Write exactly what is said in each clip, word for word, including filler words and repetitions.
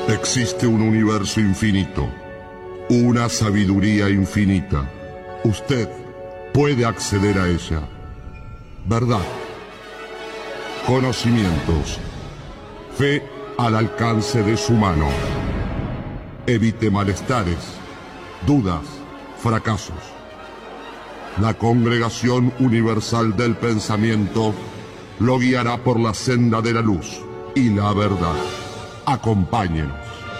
Existe un universo infinito, una sabiduría infinita. Usted puede acceder a ella. Verdad, conocimientos, fe al alcance de su mano. Evite malestares, dudas, fracasos. La Congregación Universal del Pensamiento lo guiará por la senda de la luz y la verdad. Acompáñenos.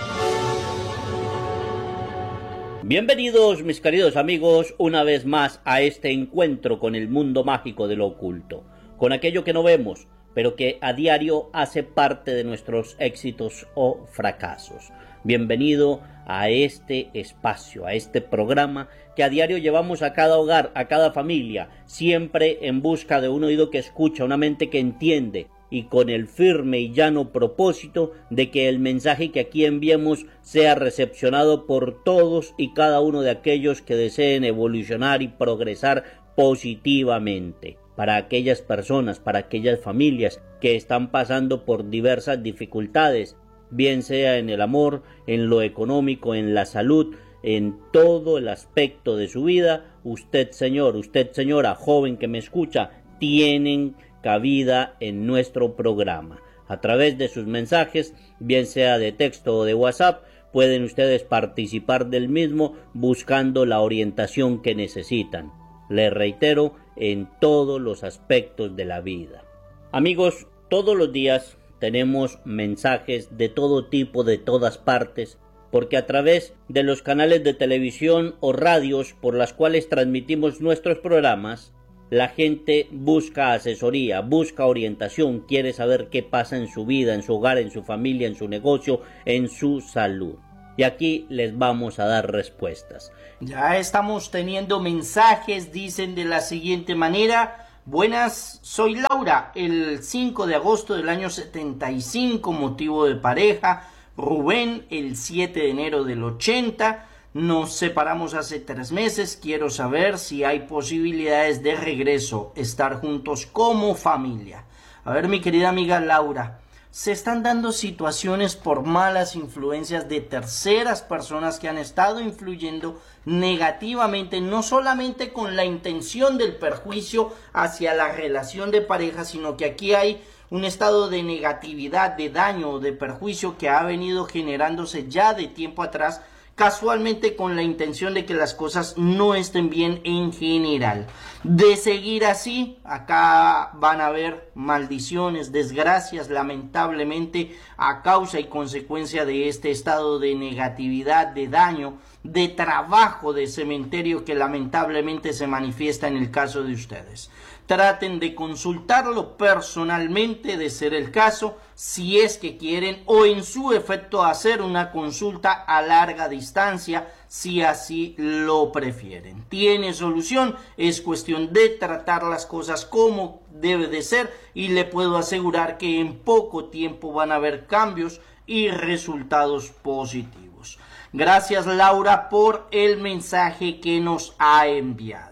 Bienvenidos, mis queridos amigos, una vez más a este encuentro con el mundo mágico de lo oculto, con aquello que no vemos, pero que a diario hace parte de nuestros éxitos o fracasos. Bienvenido a este espacio, a este programa que a diario llevamos a cada hogar, a cada familia, siempre en busca de un oído que escucha, una mente que entiende, y con el firme y llano propósito de que el mensaje que aquí enviemos sea recepcionado por todos y cada uno de aquellos que deseen evolucionar y progresar positivamente. Para aquellas personas, para aquellas familias que están pasando por diversas dificultades, bien sea en el amor, en lo económico, en la salud, en todo el aspecto de su vida, usted, señor, usted, señora, joven que me escucha, tienen cabida en nuestro programa. A través de sus mensajes, bien sea de texto o de WhatsApp, pueden ustedes participar del mismo buscando la orientación que necesitan. Les reitero, en todos los aspectos de la vida. Amigos, todos los días tenemos mensajes de todo tipo, de todas partes, porque a través de los canales de televisión o radios por las cuales transmitimos nuestros programas, la gente busca asesoría, busca orientación, quiere saber qué pasa en su vida, en su hogar, en su familia, en su negocio, en su salud. Y aquí les vamos a dar respuestas. Ya estamos teniendo mensajes, dicen de la siguiente manera: buenas, soy Laura, el cinco de agosto del año setenta y cinco, motivo de pareja. Rubén, el siete de enero del ochenta. Nos separamos hace tres meses, quiero saber si hay posibilidades de regreso, estar juntos como familia. A ver, mi querida amiga Laura, se están dando situaciones por malas influencias de terceras personas que han estado influyendo negativamente, no solamente con la intención del perjuicio hacia la relación de pareja, sino que aquí hay un estado de negatividad, de daño, de perjuicio que ha venido generándose ya de tiempo atrás, casualmente con la intención de que las cosas no estén bien en general. De seguir así, acá van a haber maldiciones, desgracias, lamentablemente, a causa y consecuencia de este estado de negatividad, de daño, de trabajo de cementerio que lamentablemente se manifiesta en el caso de ustedes. Traten de consultarlo personalmente, de ser el caso, si es que quieren, o en su efecto hacer una consulta a larga distancia, si así lo prefieren. Tiene solución, es cuestión de tratar las cosas como debe de ser, y le puedo asegurar que en poco tiempo van a haber cambios y resultados positivos. Gracias, Laura, por el mensaje que nos ha enviado.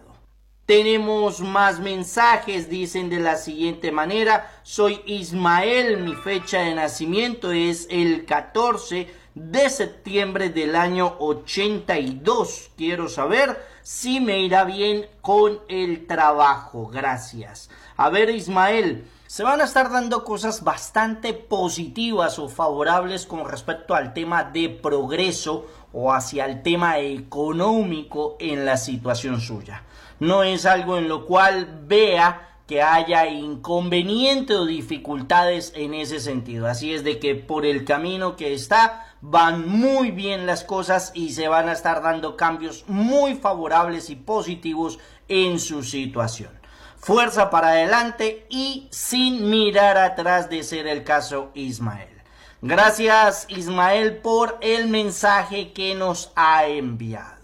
Tenemos más mensajes, dicen de la siguiente manera: soy Ismael, mi fecha de nacimiento es el catorce de septiembre del año ochenta y dos. Quiero saber si me irá bien con el trabajo. Gracias. A ver, Ismael, se van a estar dando cosas bastante positivas o favorables con respecto al tema de progreso o hacia el tema económico en la situación suya. No es algo en lo cual vea que haya inconveniente o dificultades en ese sentido. Así es de que por el camino que está van muy bien las cosas y se van a estar dando cambios muy favorables y positivos en su situación. Fuerza para adelante y sin mirar atrás, de ser el caso, Ismael. Gracias, Ismael, por el mensaje que nos ha enviado.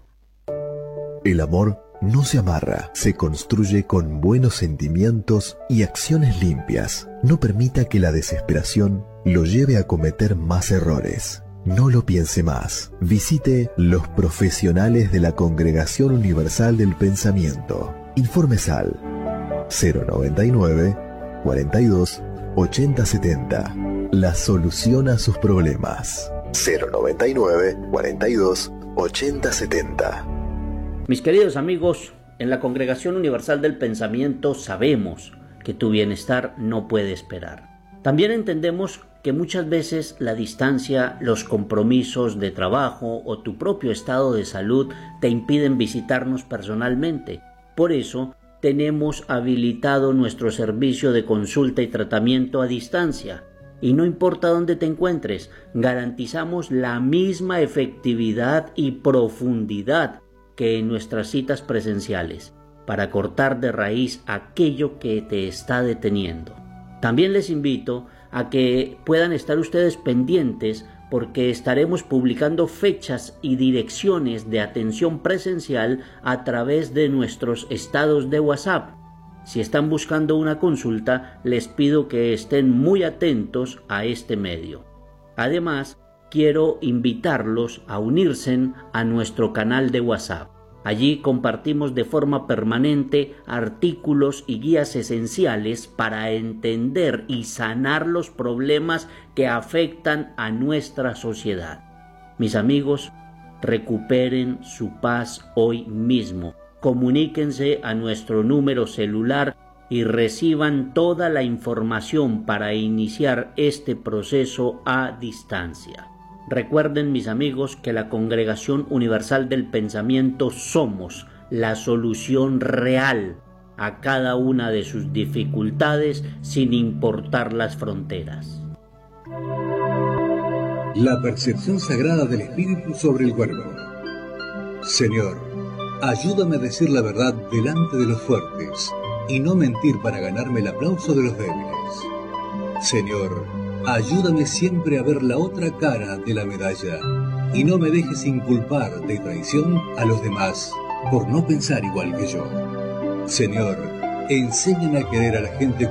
El amor no se amarra, se construye con buenos sentimientos y acciones limpias. No permita que la desesperación lo lleve a cometer más errores. No lo piense más. Visite los profesionales de la Congregación Universal del Pensamiento. Informes al cero noventa y nueve, cuarenta y dos, ochenta setenta. La solución a sus problemas. cero noventa y nueve, cuarenta y dos, ochenta setenta. Mis queridos amigos, en la Congregación Universal del Pensamiento sabemos que tu bienestar no puede esperar. También entendemos que muchas veces la distancia, los compromisos de trabajo o tu propio estado de salud te impiden visitarnos personalmente. Por eso, tenemos habilitado nuestro servicio de consulta y tratamiento a distancia. Y no importa dónde te encuentres, garantizamos la misma efectividad y profundidad que en nuestras citas presenciales, para cortar de raíz aquello que te está deteniendo. También les invito a que puedan estar ustedes pendientes porque estaremos publicando fechas y direcciones de atención presencial a través de nuestros estados de WhatsApp. Si están buscando una consulta, les pido que estén muy atentos a este medio. Además, quiero invitarlos a unirse a nuestro canal de WhatsApp. Allí compartimos de forma permanente artículos y guías esenciales para entender y sanar los problemas que afectan a nuestra sociedad. Mis amigos, recuperen su paz hoy mismo. Comuníquense a nuestro número celular y reciban toda la información para iniciar este proceso a distancia. Recuerden, mis amigos, que la Congregación Universal del Pensamiento somos la solución real a cada una de sus dificultades sin importar las fronteras. La percepción sagrada del Espíritu sobre el cuerpo. Señor, ayúdame a decir la verdad delante de los fuertes y no mentir para ganarme el aplauso de los débiles. Señor, ayúdame siempre a ver la otra cara de la medalla y no me dejes inculpar de traición a los demás por no pensar igual que yo. Señor, enséñame a querer a la gente